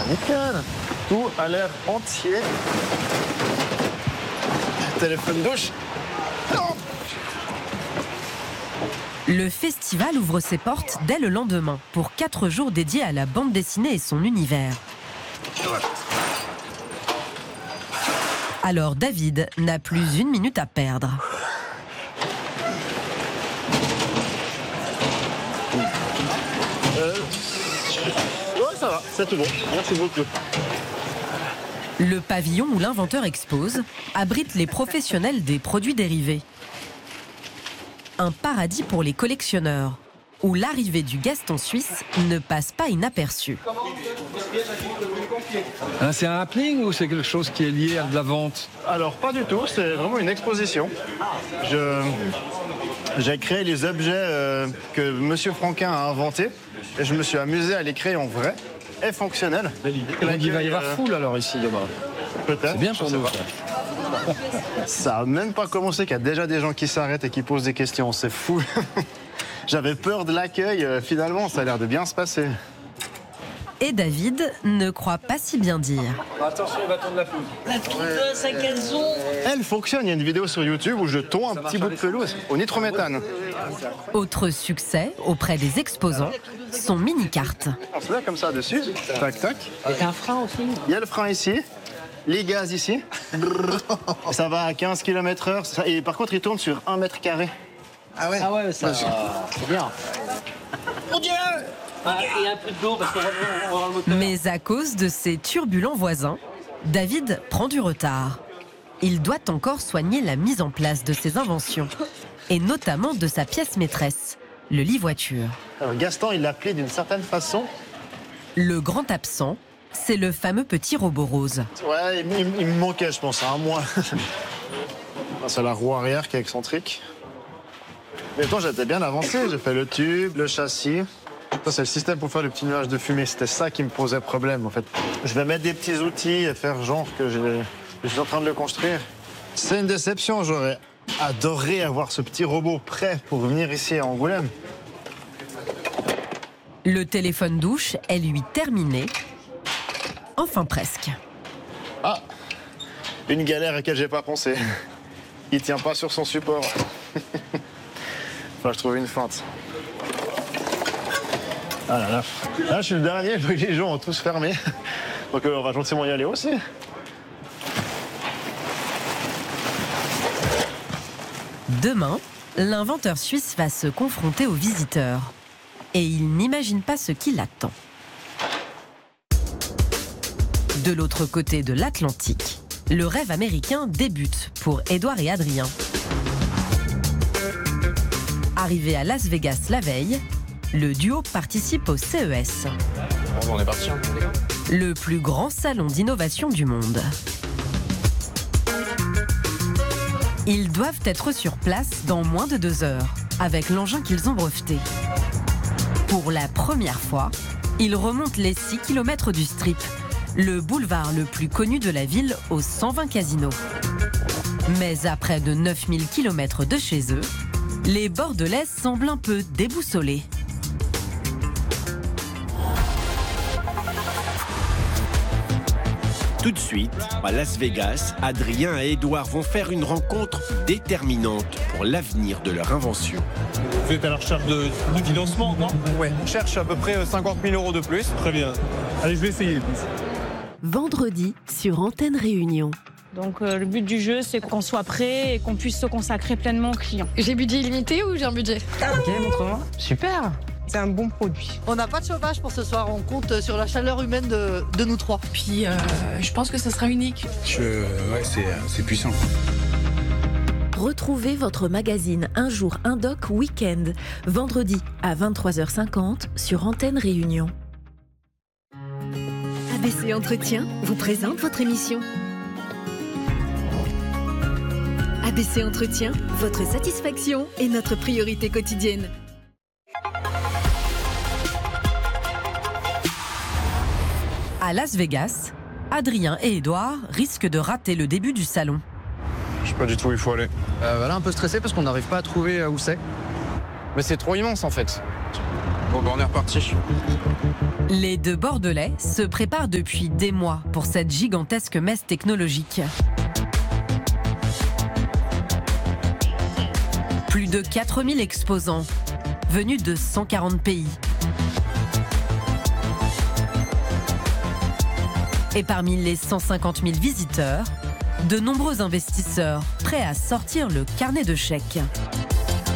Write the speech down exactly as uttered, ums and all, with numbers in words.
Nickel. Tout a l'air entier. Téléphone douche. Le festival ouvre ses portes dès le lendemain pour quatre jours dédiés à la bande dessinée et son univers. Alors David n'a plus une minute à perdre. Euh... Ouais, ça va, c'est tout bon. Merci beaucoup. Le pavillon où l'inventeur expose abrite les professionnels des produits dérivés. Un paradis pour les collectionneurs, où l'arrivée du Gaston suisse ne passe pas inaperçue. Hein, c'est un happening ou c'est quelque chose qui est lié à de la vente? Alors, pas du tout, c'est vraiment une exposition. Je... J'ai créé les objets euh, que Monsieur Franquin a inventés et je me suis amusé à les créer en vrai et fonctionnels. Donc, il va y avoir foule alors ici demain. Peut-être. C'est bien pour nous. Ça n'a même pas commencé qu'il y a déjà des gens qui s'arrêtent et qui posent des questions. C'est fou. J'avais peur de l'accueil. Finalement, ça a l'air de bien se passer. Et David ne croit pas si bien dire. Attention au bâton de la pelouse. La tondeuse à gazon. Elle fonctionne. Il y a une vidéo sur YouTube où je tonds un petit bout de pelouse au nitrométhane. Autre succès auprès des exposants, son mini-kart. On se met comme ça dessus. Tac, tac. Avec un frein aussi. Il y a le frein ici. Les gaz ici. Ça va à quinze kilomètres heure. Et par contre, il tourne sur un mètre carré. Ah ouais, ah ouais ça, c'est bien. Mon Dieu! Ah, il y a un peu d'eau parce qu'on va voir le moteur. Mais à cause de ses turbulents voisins, David prend du retard. Il doit encore soigner la mise en place de ses inventions, et notamment de sa pièce maîtresse, le lit-voiture. Alors Gaston, il l'a appelé d'une certaine façon. Le grand absent, c'est le fameux petit robot rose. Ouais, il, il, il me manquait, je pense, un mois. C'est la roue arrière qui est excentrique. Mais attends, j'étais bien avancé. J'ai fait le tube, le châssis. Ça, c'est le système pour faire le petit nuage de fumée. C'était ça qui me posait problème, en fait. Je vais mettre des petits outils et faire genre que je, je suis en train de le construire. C'est une déception. J'aurais adoré avoir ce petit robot prêt pour venir ici à Angoulême. Le téléphone douche est lui terminé. Enfin presque. Ah, une galère à laquelle j'ai pas pensé. Il tient pas sur son support. Enfin, je trouve une feinte. Ah là là. Là, je suis le dernier, les gens ont tous fermé. Donc euh, on va gentiment y aller aussi. Demain, l'inventeur suisse va se confronter aux visiteurs. Et il n'imagine pas ce qui l'attend. De l'autre côté de l'Atlantique, le rêve américain débute pour Édouard et Adrien. Arrivé à Las Vegas la veille, le duo participe au C E S. Bon, on est parti. Hein. Le plus grand salon d'innovation du monde. Ils doivent être sur place dans moins de deux heures, avec l'engin qu'ils ont breveté. Pour la première fois, ils remontent les six kilomètres du Strip, le boulevard le plus connu de la ville aux cent vingt casinos. Mais à près de neuf mille kilomètres de chez eux, les Bordelais semblent un peu déboussolés. Tout de suite, à Las Vegas, Adrien et Édouard vont faire une rencontre déterminante pour l'avenir de leur invention. Vous êtes à la recherche de, de financement, non? Ouais, on cherche à peu près cinquante mille euros de plus. Très bien. Allez, je vais essayer. Vendredi, sur Antenne Réunion. Donc euh, le but du jeu, c'est qu'on soit prêt et qu'on puisse se consacrer pleinement aux clients. J'ai budget illimité ou j'ai un budget? Ok, montre-moi. Super. C'est un bon produit. On n'a pas de chauffage pour ce soir, on compte sur la chaleur humaine de, de nous trois. Puis euh, je pense que ce sera unique. Je... Ouais, c'est, c'est puissant. Retrouvez votre magazine Un jour un doc week-end, vendredi à vingt-trois heures cinquante sur Antenne Réunion. A B C Entretien vous présente votre émission. A B C Entretien, votre satisfaction est notre priorité quotidienne. À Las Vegas, Adrien et Édouard risquent de rater le début du salon. Je sais pas du tout où il faut aller. Euh, voilà, un peu stressé parce qu'on n'arrive pas à trouver où c'est. Mais c'est trop immense en fait. Bon, ben, on est reparti. Les deux Bordelais se préparent depuis des mois pour cette gigantesque messe technologique. Plus de quatre mille exposants, venus de cent quarante pays. Et parmi les cent cinquante mille visiteurs, de nombreux investisseurs prêts à sortir le carnet de chèques.